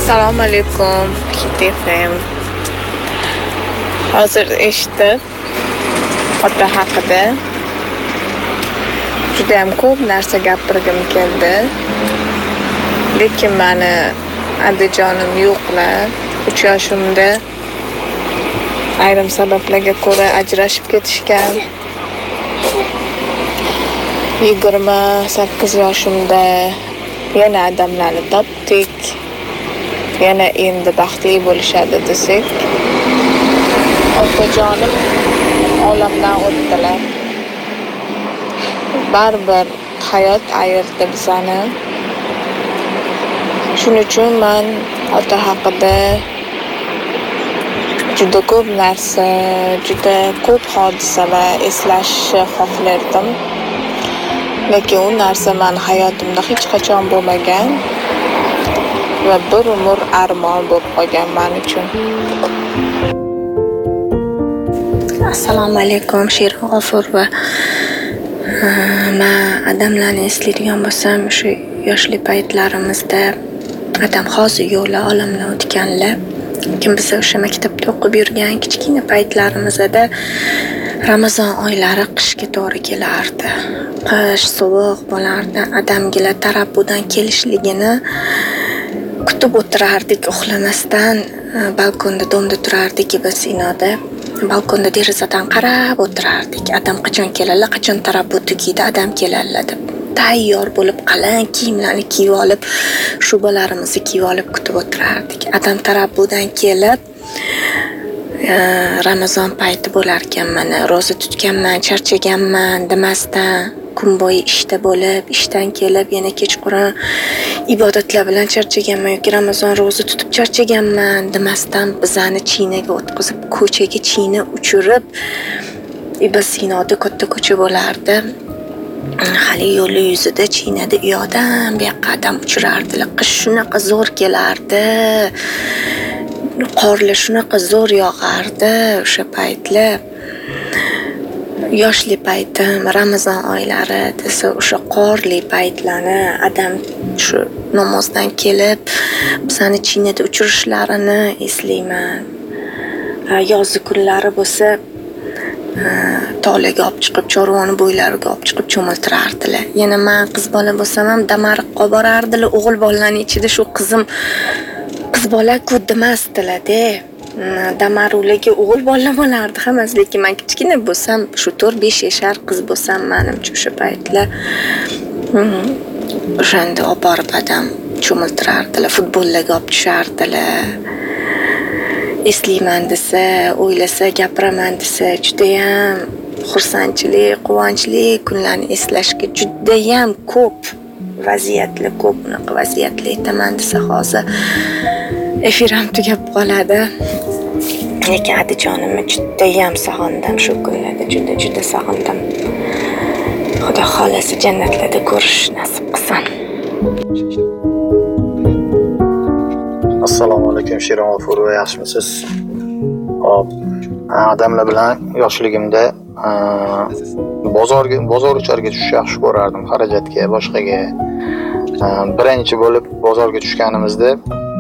Assalomu alaykum, KTFM. Hozir eshitdim ota haqida. Juda ham ko'p narsa gapirgim keldi. Lekin meni adajonim yo'qlar. 3 yoshimda ayrim sabablarga ko'ra ajrashib ketishgan. 28 yoshimda yana odamlarni topdik. Yana endi baxtli bo'lishadi desak, otajonim olamdan o'tdilar. Baribir hayot ayirdi bizani. Shuning uchun men ota haqida juda ko'p narsa, juda ko'p hodisalar eslashni xohlardim. Lekin u narsa men hayotimda hech qachon bo'lmagan va bir umr armon bo'lib qolgan men uchun. Assalomu alaykum, Shirin G'ofurova. Men odamlarni eslaydigan bo'lsam, shu yoshli paytlarimizda adam hozir yo'li olamdan o'tganlar. Lekin biz o'sha maktabda o'qib yurgan kichkina paytlarimizda Ramazon oylari qishga to'g'ri kelardi. Qish sovuq bo'lardi. Odamgilar tarabbudan kelishligini kutib o'tirardik uxlamasdan. Balkonda domda turardik biz Sinoda. Balkonda derazadan qarab o'tirardik. Adam qachon keladi, qachon tarabbu tugaydi, adam keladi deb. Tayyor bo'lib qalin kiyimlarni kiyib olib, shubalarimizni kiyib olib kutib o'tirardik. Adam tarabbudan kelib Ramazon payti bo'lar ekan, mana roza tutganman, charchaganman demasdan kun bo'yi ishda bo'lib, ishdan kelib yana kechqurun ibodatlar bilan charchaganman yoki Ramazon roza tutib charchaganman demasdan bizani chinaga o'tkazib, ko'chaga china uchirib, Ibn Sinoda katta ko'cha bo'lardi. Hali yo'l yuzida chinada u yoqdan bu yoqqa adam uchirardilar. Qish shunaqa zo'r kelardi. Qorlar shunaqa zo'r yog'ardi o'sha paytlar. Yoshli paytim, Ramazon oylari desa o'sha qorli paytlarni adam shu namozdan kelib bizani chinada uchirishlarini eslayman. Yozgi kunlari bo'lsa tog'larga olib chiqib, chorvoni bo'ylariga olib chiqib cho'miltirardilar. Yana men qiz bola bo'lsam ham Damariqqa borardilar. O'g'il bolalarning ichida shu qizim qiz bola-ku demasdilar-da. Damarularga o'g'il bola bo'lardi hammasi, lekin men kichkina bo'lsam, shu 4-5 yashar qiz bo'lsam, menimcha o'sha paytlar o'shanda olib borib adam cho'miltirardilar, futbollarga olib tushardilar. Eslayman desa, o'ylasa, gapiraman desa, judayam xursandchilik, quvonchli kunlarni eslashga judayam ko'p vaziyatli, ko'p unaqa vaziyatli aytaman desa hozir efiram tugab qoladi. Lekin adajonimni judayam sog'indim shu kunlarda, juda sog'indim. Xudo xolasa jannatlarda ko'rish nasib qilsin. Assalomu alaykum, Shirin G'ofurova, yaxshimisiz? Hop, odamlar bilan yoshligimda bozor ucharga tushishni yaxshi ko'rardim, xarajatga, boshqaga. Birinchi bo'lib bozorga tushganimizda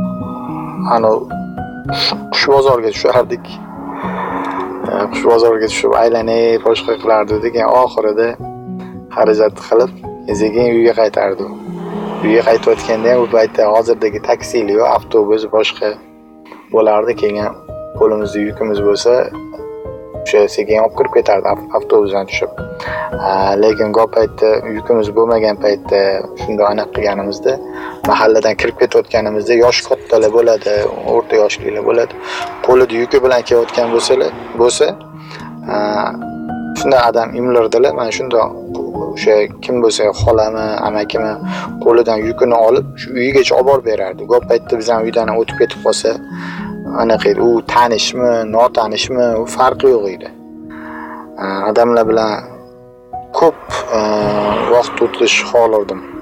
qush bozorga tushardik. Qush bozorga tushib aylanib boshqa qilardik, keyin oxirida xarajat qilib, keyin uyga qaytardim. Uyga qaytayotganda ham u paytda hozirdagi taksilar yo'q, avtobus boshqa bo'lardi. Keyin qo'limizda yukimiz bo'lsa, o'sha sekin olib kirib ketardi avtobusdan tushib. Lekin ko'p paytda yukimiz bo'lmagan paytda shunday aniq qilganimizda, mahalladan kirib ketayotganimizda yosh kattalar bo'ladi, o'rta yoshlilar bo'ladi. Qo'lida yuki bilan kelayotgan bo'lsa, shunday adam imlardilar. Men shunday o'sha kim bo'lsa, xolami, amakimi qo'lidan yukini olib shu uyigacha olib borib berardi. Ko'p paytda bizning uydan o'tib ketib qolsa, aniq edi. U tanishmi, notanishmi, u farqi yo'q edi. Odamlar bilan ko'p vaqt o'tishni xohlardim.